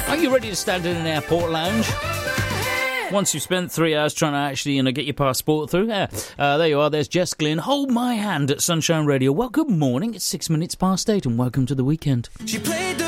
Are you ready to stand in an airport lounge? Once you've spent 3 hours trying to actually, get your passport through. There you are. There's Jess Glynn. Hold my hand at Sunshine Radio. Well, good morning. It's 6 minutes past 8 and welcome to the weekend. She played the